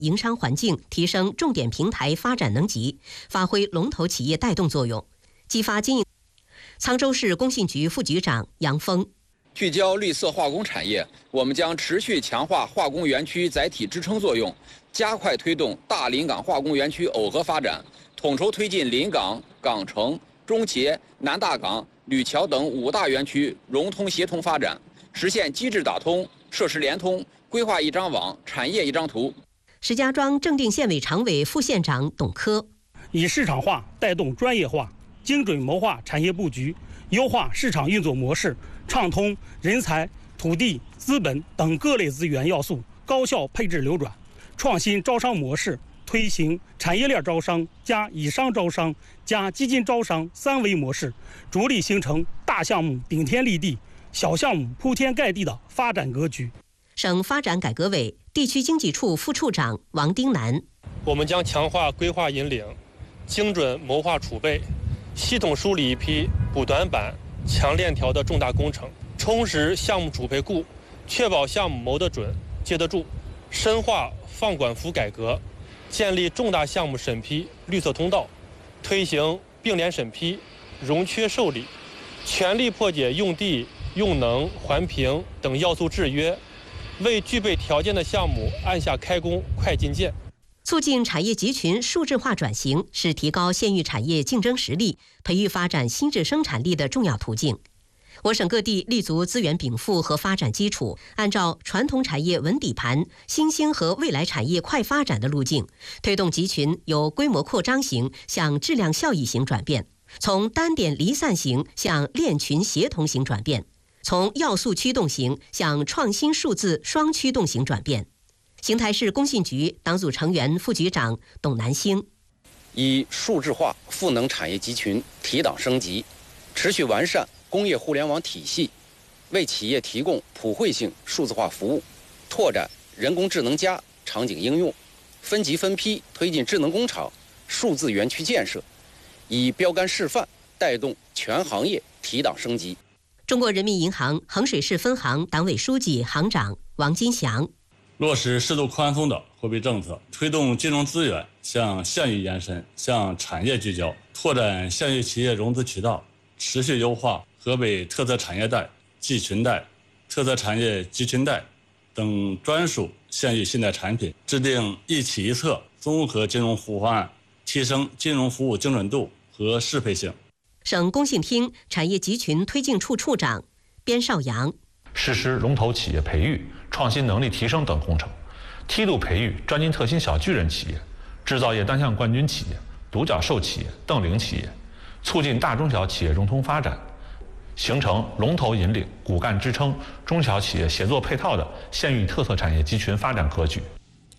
营商环境，提升重点平台发展能级，发挥龙头企业带动作用，激发经营。沧州市工信局副局长杨峰。 聚焦绿色化工产业，我们将持续强化化工园区载体支撑作用，加快推动大临港化工园区耦合发展，统筹推进临港、港城、中捷、南大港、吕桥等5大园区融通协同发展，实现机制打通、设施联通、规划一张网、产业一张图。 石家庄正定县委常委、副县长董科， 以市场化带动专业化，精准谋划产业布局，优化市场运作模式，畅通人才、土地、资本等各类资源要素高效配置流转，创新招商模式，推行产业链招商加以商招商加基金招商3维模式，着力形成大项目顶天立地、小项目铺天盖地的发展格局。 省发展改革委地区经济处副处长王丁南， 我们将强化规划引领，精准谋划储备，系统梳理一批补短板、强链条的重大工程，充实项目储备库，确保项目谋得准、接得住，深化放管服改革，建立重大项目审批绿色通道，推行并联审批、融缺受理，全力破解用地、用能、环评等要素制约，为具备条件的项目按下开工快进键。 促进产业集群数字化转型是提高县域产业竞争实力、培育发展新质生产力的重要途径。我省各地立足资源禀赋和发展基础，按照传统产业稳底盘、新兴和未来产业快发展的路径，推动集群由规模扩张型向质量效益型转变，从单点离散型向链群协同型转变，从要素驱动型向创新数字双驱动型转变。邢台市工信局党组成员、副局长董南星， 以数字化赋能产业集群提档升级，持续完善工业互联网体系，为企业提供普惠性数字化服务，拓展人工智能加场景应用，分级分批推进智能工厂、数字园区建设，以标杆示范带动全行业提档升级。 中国人民银行衡水市分行党委书记、行长王金祥， 落实适度宽松的货币政策，推动金融资源向县域延伸、向产业聚焦，拓展县域企业融资渠道，持续优化河北特色产业带、集群带、特色产业集群带等专属县域信贷产品，制定一企一策综合金融服务方案，提升金融服务精准度和适配性。 省工信厅产业集群推进处处长边少阳， 实施龙头企业培育、创新能力提升等工程，梯度培育专精特新小巨人企业、制造业单项冠军企业、独角兽企业、瞪羚企业，促进大中小企业融通发展，形成龙头引领、骨干支撑、中小企业协作配套的县域特色产业集群发展格局。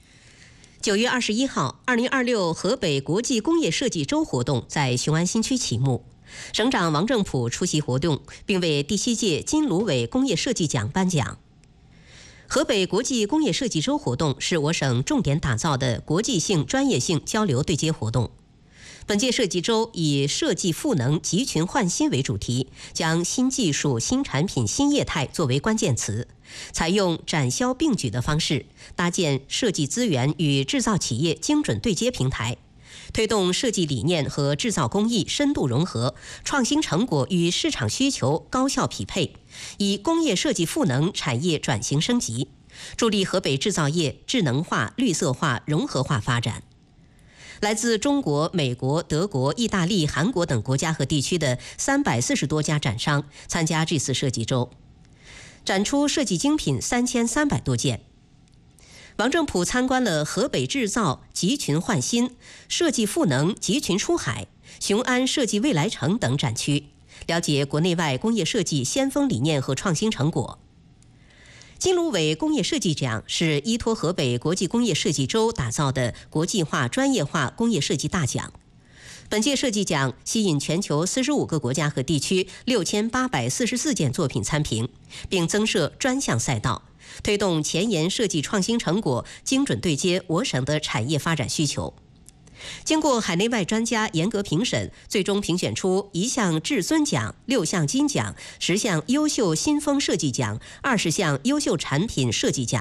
9月21号，2026河北国际工业设计周活动在雄安新区启幕。省长王正普出席活动，并为第7届金芦苇工业设计奖颁奖。河北国际工业设计周活动是我省重点打造的国际性、专业性交流对接活动。本届设计周以设计赋能、集群焕新为主题，将新技术、新产品、新业态作为关键词，采用展销并举的方式，搭建设计资源与制造企业精准对接平台，推动设计理念和制造工艺深度融合，创新成果与市场需求高效匹配，以工业设计赋能产业转型升级，助力河北制造业智能化、绿色化、融合化发展。来自中国、美国、德国、意大利、韩国等国家和地区的340多家展商参加这次设计周，展出设计精品3300多件。王正普参观了河北制造集群焕新、设计赋能集群出海、雄安设计未来城等展区，了解国内外工业设计先锋理念和创新成果。金芦苇工业设计奖是依托河北国际工业设计周打造的国际化、专业化工业设计大奖。本届设计奖吸引全球45个国家和地区6844件作品参评，并增设专项赛道，推动前沿设计创新成果精准对接我省的产业发展需求。经过海内外专家严格评审，最终评选出1项至尊奖、6项金奖、10项优秀新风设计奖、20项优秀产品设计奖。